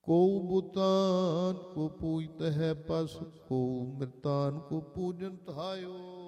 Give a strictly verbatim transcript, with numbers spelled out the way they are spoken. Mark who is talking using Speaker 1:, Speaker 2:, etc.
Speaker 1: को बुतान को पूजत है पस, को मृतान को पूजन हायो।